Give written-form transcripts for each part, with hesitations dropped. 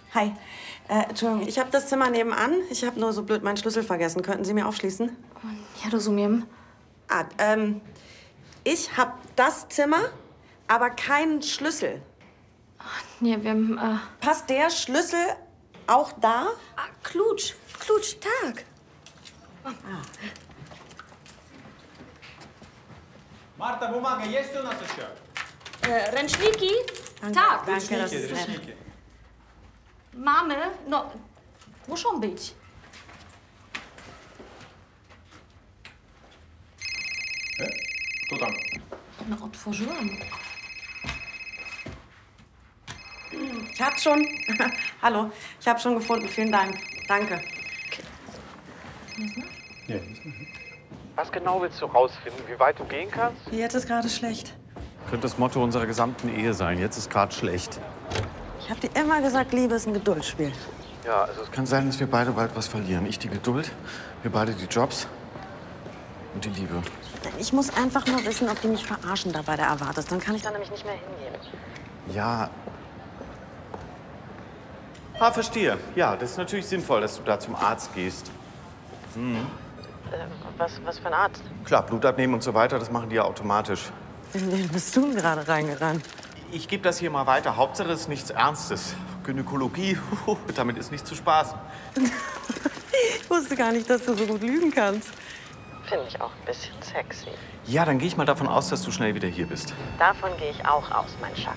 Hi. Entschuldigung, ich habe das Zimmer nebenan. Ich habe nur so blöd meinen Schlüssel vergessen. Könnten Sie mir aufschließen? Ja, rozumiem. Ich habe das Zimmer, aber keinen Schlüssel. Nie wiem. Passt der Schlüssel auch da? Klucz. Klucz, tak. Marta, бумага есть у нас еще? Ręczniki? Tak. Danke, das ist nett. Ручники. Mamy? No, muszą być. Кто там? No, otworzyłam. Ich hab's schon. Hallo, ich habe schon gefunden. Vielen Dank. Danke. Was genau willst du rausfinden? Wie weit du gehen kannst? Jetzt ist gerade schlecht. Könnte das Motto unserer gesamten Ehe sein. Jetzt ist gerade schlecht. Ich habe dir immer gesagt, Liebe ist ein Geduldsspiel. Ja, also Kann sein, dass wir beide bald was verlieren. Ich die Geduld, wir beide die Jobs und die Liebe. Ich muss einfach nur wissen, ob die mich verarschen da bei der Erwartes. Dann kann ich da nämlich nicht mehr hingehen. Ja. Ah, verstehe. Ja, das ist natürlich sinnvoll, dass du da zum Arzt gehst. Was für ein Arzt? Klar, Blut abnehmen und so weiter, das machen die ja automatisch. In wen bist du denn gerade reingerannt? Ich gebe das hier mal weiter. Hauptsache es ist nichts Ernstes. Gynäkologie, damit ist nicht zu spaßen. Ich wusste gar nicht, dass du so gut lügen kannst. Finde ich auch ein bisschen sexy. Ja, dann gehe ich mal davon aus, dass du schnell wieder hier bist. Davon gehe ich auch aus, mein Schatz.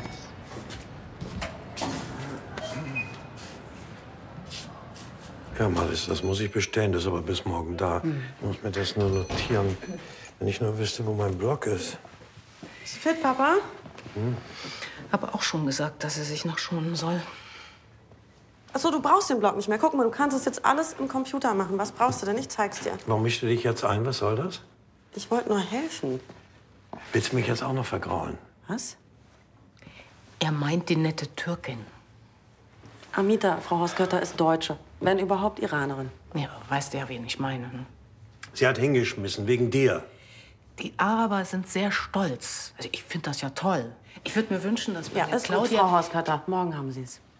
Ja, Malis, das muss ich bestellen. Das ist aber bis morgen da. Ich muss mir das nur notieren. Wenn ich nur wüsste, wo mein Block ist. Ist fit, Papa? Habe auch schon gesagt, dass er sich noch schonen soll. Achso, du brauchst den Block nicht mehr. Guck mal, du kannst es jetzt alles im Computer machen. Was brauchst du denn? Ich zeig's dir. Warum mischst du dich jetzt ein? Was soll das? Ich wollte nur helfen. Willst du mich jetzt auch noch vergraulen? Was? Er meint die nette Türkin. Amita, Frau Hoskötter, ist Deutsche. Wenn überhaupt Iranerin. Ja, weißt du ja, wen ich meine. Ne? Sie hat hingeschmissen, wegen dir. Die Araber sind sehr stolz. Also ich finde das ja toll. Ich würde mir wünschen, dass Ja, meine ist gut, Claudia... Frau Hoskötter. Morgen haben Sie es.